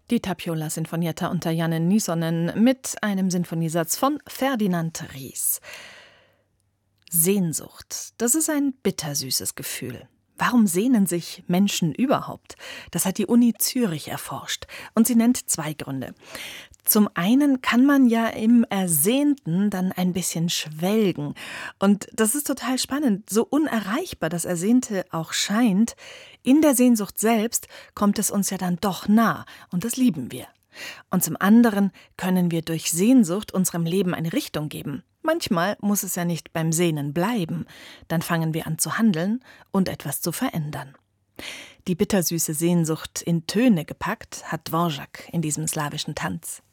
Die Tapiola Sinfonietta unter Janne Nysonen mit einem Sinfoniesatz von Ferdinand Ries. Sehnsucht, das ist ein bittersüßes Gefühl. Warum sehnen sich Menschen überhaupt? Das hat die Uni Zürich erforscht und sie nennt 2 Gründe. Zum einen kann man ja im Ersehnten dann ein bisschen schwelgen. Und das ist total spannend. So unerreichbar das Ersehnte auch scheint, in der Sehnsucht selbst kommt es uns ja dann doch nah. Und das lieben wir. Und zum anderen können wir durch Sehnsucht unserem Leben eine Richtung geben. Manchmal muss es ja nicht beim Sehnen bleiben. Dann fangen wir an zu handeln und etwas zu verändern. Die bittersüße Sehnsucht in Töne gepackt hat Dvorak in diesem slawischen Tanz.